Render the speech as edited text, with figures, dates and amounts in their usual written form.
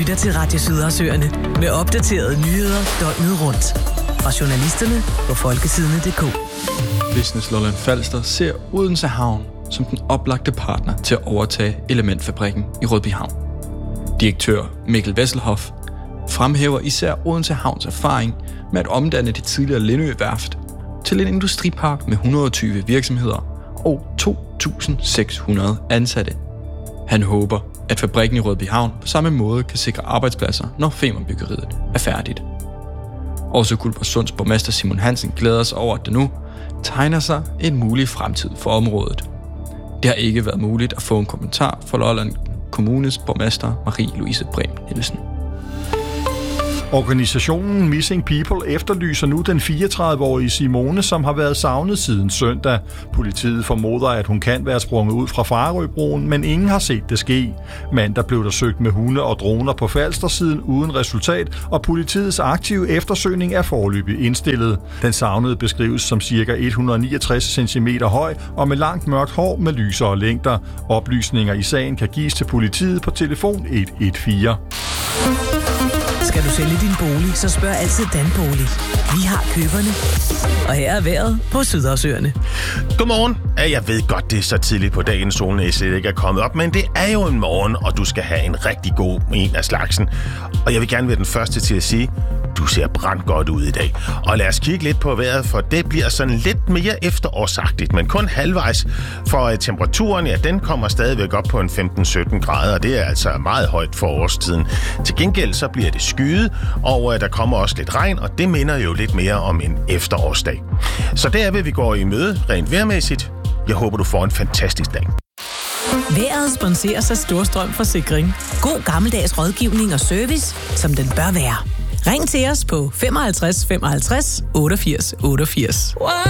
lytter til Radio Sydersøerne med opdaterede nyheder døgnet rundt. Fra journalisterne på folketidene.dk. Business Lolland Falster ser Odense Havn som den oplagte partner til at overtage elementfabrikken i Rødbyhavn. Direktør Mikkel Wesselhoff fremhæver især Odense Havns erfaring med at omdanne det tidligere Lindø-værft til en industripark med 120 virksomheder og 2.600 ansatte. Han håber, at fabrikken i Rødbyhavn på samme måde kan sikre arbejdspladser, når Femernbyggeriet er færdigt. Også Guldborgsunds borgmester Simon Hansen glæder sig over, at der nu tegner sig en mulig fremtid for området. Det har ikke været muligt at få en kommentar fra Lolland Kommunes borgmester Marie-Louise Brehm Nielsen. Organisationen Missing People efterlyser nu den 34-årige Simone, som har været savnet siden søndag. Politiet formoder, at hun kan være sprunget ud fra Farøbroen, men ingen har set det ske. Mandag blev der søgt med hunde og droner på Falstersiden uden resultat, og politiets aktive eftersøgning er foreløbig indstillet. Den savnede beskrives som ca. 169 cm høj og med langt mørkt hår med lysere længder. Oplysninger i sagen kan gives til politiet på telefon 114. Skal du sælge din bolig, så spørg altid Danbolig. Vi har køberne. Og her er vejret på Sydersøerne. Godmorgen. Jeg ved godt, det er så tidligt på dagen, solen slet ikke er kommet op, men det er jo en morgen, og du skal have en rigtig god en af slagsen. Og jeg vil gerne være den første til at sige, du ser brandgodt ud i dag. Og lad os kigge lidt på vejret, for det bliver sådan lidt mere efterårsagtigt, men kun halvvejs. For temperaturen, ja, den kommer stadigvæk op på en 15-17 grader, og det er altså meget højt for årstiden. Til gengæld så bliver det skyet, og der kommer også lidt regn, og det minder jo lidt mere om en efterårsdag. Så der vil vi gå i møde rent vejrmæssigt. Jeg håber, du får en fantastisk dag. Vejret sponseres af Storstrøm Forsikring. God gammeldags rådgivning og service, som den bør være. Ring til os på 55 55 88 88.